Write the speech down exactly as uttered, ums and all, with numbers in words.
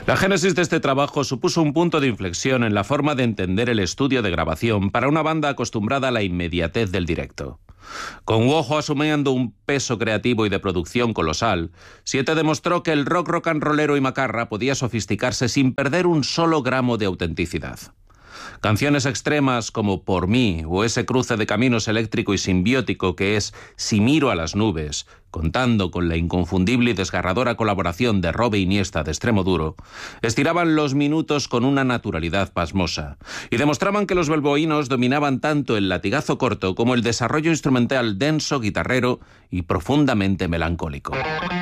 La génesis de este trabajo supuso un punto de inflexión en la forma de entender el estudio de grabación para una banda acostumbrada a la inmediatez del directo. Con Uoho asumiendo un peso creativo y de producción colosal, Siete demostró que el rock rock and rollero y macarra podía sofisticarse sin perder un solo gramo de autenticidad. Canciones extremas como Por mí o ese cruce de caminos eléctrico y simbiótico que es Si miro a las nubes, contando con la inconfundible y desgarradora colaboración de Robe Iniesta de Extremoduro, estiraban los minutos con una naturalidad pasmosa y demostraban que los bilbaínos dominaban tanto el latigazo corto como el desarrollo instrumental denso, guitarrero y profundamente melancólico.